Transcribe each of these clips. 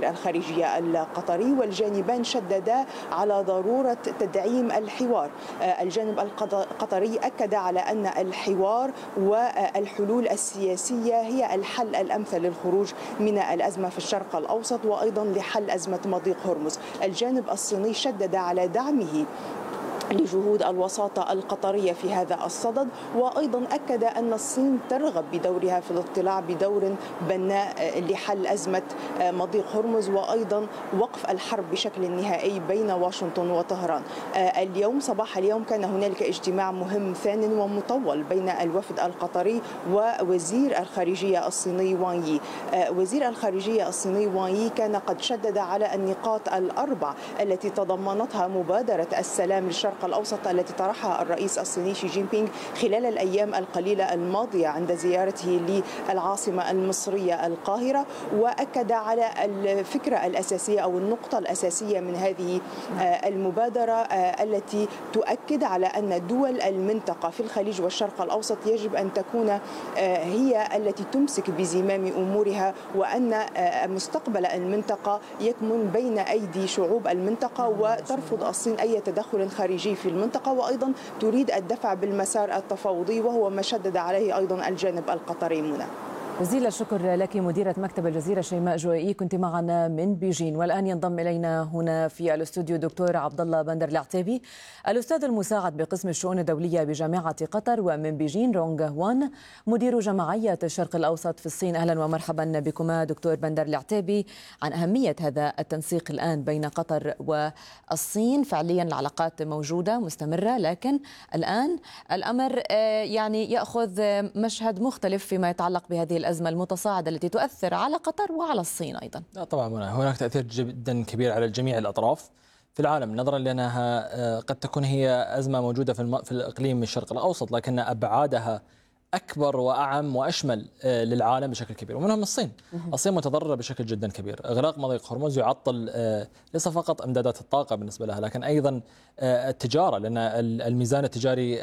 وزير الخارجية القطري، والجانبان شددا على ضرورة تدعيم الحوار. الجانب القطري أكد على أن الحوار والحلول السياسية هي الحل الأمثل للخروج من الأزمة في الشرق الأوسط وأيضا لحل أزمة مضيق هرمز. الجانب الصيني شدد على دعمه لجهود الوساطة القطرية في هذا الصدد، وأيضا أكد أن الصين ترغب بدورها في الاطلاع بدور بناء لحل أزمة مضيق هرمز وأيضا وقف الحرب بشكل نهائي بين واشنطن وطهران. اليوم صباح اليوم كان هنالك اجتماع مهم ثان ومطول بين الوفد القطري ووزير الخارجية الصيني وان يي. وزير الخارجية الصيني وان يي كان قد شدد على النقاط الأربع التي تضمنتها مبادرة السلام للشرق الأوسط التي طرحها الرئيس الصيني شي جين بينغ خلال الأيام القليلة الماضية عند زيارته للعاصمة المصرية القاهرة، وأكد على الفكرة الأساسية أو النقطة الأساسية من هذه المبادرة التي تؤكد على أن دول المنطقة في الخليج والشرق الأوسط يجب أن تكون هي التي تمسك بزمام أمورها، وأن مستقبل المنطقة يكمن بين أيدي شعوب المنطقة، وترفض الصين أي تدخل خارجي في المنطقة، وأيضا تريد الدفع بالمسار التفاوضي، وهو ما شدد عليه أيضا الجانب القطري. منى، جزيل الشكر لك مديرة مكتب الجزيرة شيماء جوائي، كنت معنا من بيجين. والآن ينضم إلينا هنا في الاستوديو دكتور عبد الله بندر العتيبي، الأستاذ المساعد بقسم الشؤون الدولية بجامعة قطر، ومن بيجين رونغ وان مدير جمعية الشرق الأوسط في الصين. أهلا ومرحبا بكما دكتور بندر العتيبي. عن أهمية هذا التنسيق الآن بين قطر والصين، فعليا العلاقات موجودة مستمرة، لكن الآن الأمر يعني يأخذ مشهد مختلف فيما يتعلق بهذه الأزمة المتصاعدة التي تؤثر على قطر وعلى الصين أيضا. لا طبعا هناك تأثير جدا كبير على جميع الأطراف في العالم، نظرا لأنها قد تكون هي أزمة موجودة في الإقليم الشرق الأوسط، لكن أبعادها أكبر وأعم وأشمل للعالم بشكل كبير، ومنهم الصين. الصين متضررة بشكل جدا كبير. إغلاق مضيق هرمز يعطل ليس فقط إمدادات الطاقة بالنسبة لها، لكن أيضا التجارة، لأن الميزان التجاري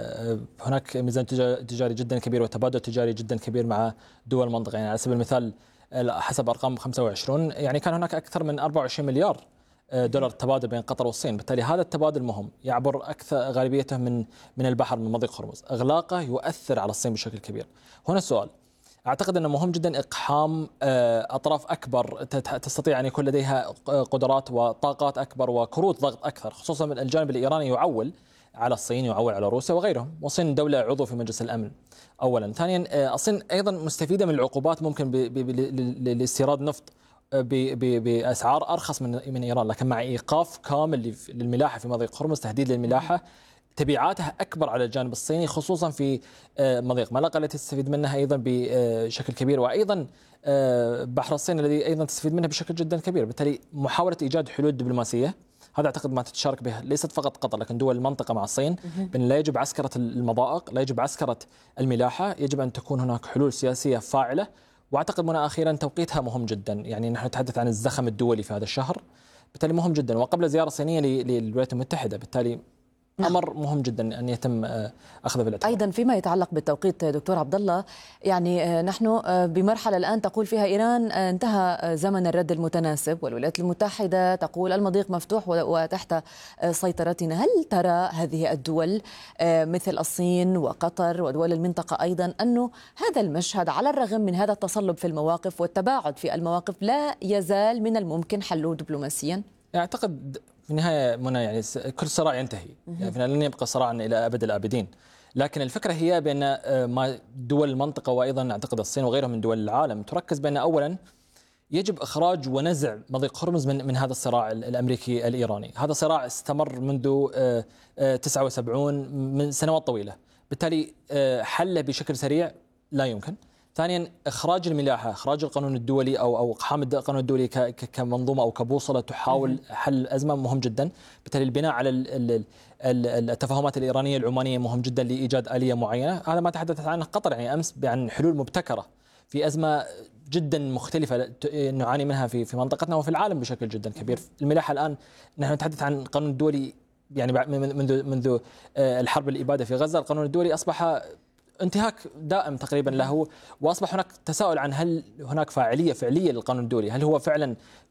هناك ميزان تجاري جدا كبير وتبادل تجاري جدا كبير مع دول المنطقة. يعني على سبيل المثال حسب أرقام 25 يعني كان هناك أكثر من 24 مليار دولار تبادل بين قطر والصين. بالتالي هذا التبادل مهم، يعبر أكثر غالبيته من البحر من مضيق هرمز. إغلاقه يؤثر على الصين بشكل كبير. هنا السؤال، أعتقد أنه مهم جدا إقحام أطراف أكبر تستطيع أن يكون لديها قدرات وطاقات أكبر وكروت ضغط أكثر، خصوصا من الجانب الإيراني يعول على الصين، يعول على روسيا وغيرهم، والصين دولة عضو في مجلس الأمن أولا. ثانيا الصين أيضا مستفيدة من العقوبات ممكن لاستيراد نفط بأسعار أرخص من إيران، لكن مع إيقاف كامل للملاحة في مضيق هرمز، تهديد للملاحة، تبعاتها أكبر على الجانب الصيني، خصوصا في مضيق ملقا التي تستفيد منها أيضا بشكل كبير، وأيضا بحر الصين الذي أيضا تستفيد منها بشكل جدا كبير. بالتالي محاولة إيجاد حلول دبلوماسية، هذا أعتقد ما تتشارك به ليست فقط قطر لكن دول المنطقة مع الصين، بأن لا يجب عسكرة المضائق، لا يجب عسكرة الملاحة، يجب أن تكون هناك حلول سياسية فاعلة. واعتقد منها اخيرا توقيتها مهم جدا، يعني نحن نتحدث عن الزخم الدولي في هذا الشهر، بالتالي مهم جدا، وقبل زياره صينيه للولايات المتحده، بالتالي أمر مهم جدا أن يتم أخذه بالاعتبار. أيضا فيما يتعلق بالتوقيت دكتور عبد الله، يعني نحن بمرحلة الآن تقول فيها إيران انتهى زمن الرد المتناسب، والولايات المتحدة تقول المضيق مفتوح وتحت سيطرتنا. هل ترى هذه الدول مثل الصين وقطر ودول المنطقة أيضا أنه هذا المشهد على الرغم من هذا التصلب في المواقف والتباعد في المواقف لا يزال من الممكن حله دبلوماسيا؟ أعتقد في النهاية منى يعني كل صراع ينتهي، يعني لن يبقى صراعا إلى أبد الآبدين، لكن الفكرة هي بأن ما دول المنطقة وأيضا أعتقد الصين وغيرها من دول العالم تركز بأن أولا يجب إخراج ونزع مضيق هرمز من هذا الصراع الأمريكي الإيراني. هذا صراع استمر منذ 79 من سنوات طويلة، بالتالي حله بشكل سريع لا يمكن. ثانيا إخراج الملاحة، إخراج القانون الدولي أو إقحام القانون الدولي كمنظومة أو كبوصلة تحاول حل الأزمة مهم جدا. بالتالي البناء على التفاهمات الإيرانية العمانية مهم جدا لإيجاد آلية معينة. هذا ما تحدثت عنه قطر يعني أمس عن حلول مبتكرة في أزمة جدا مختلفة نعاني منها في منطقتنا وفي العالم بشكل جدا كبير. الملاحة الآن نحن نتحدث عن القانون الدولي، يعني منذ الحرب الإبادة في غزة القانون الدولي أصبح انتهاك دائم تقريبا له، واصبح هناك تساؤل عن هل هناك فعليه للقانون الدولي، هل هو فعلا